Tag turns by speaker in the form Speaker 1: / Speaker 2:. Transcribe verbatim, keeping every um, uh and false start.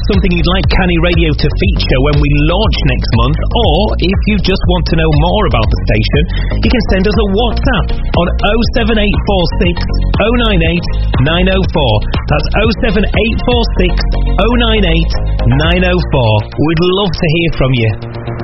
Speaker 1: something you'd like Canny Radio to feature when we launch next month, or if you just want to know more about the station, you can send us a WhatsApp on oh seven eight four six oh nine eight nine oh four. That's oh seven eight four six oh nine eight nine oh four. We'd love to hear from you.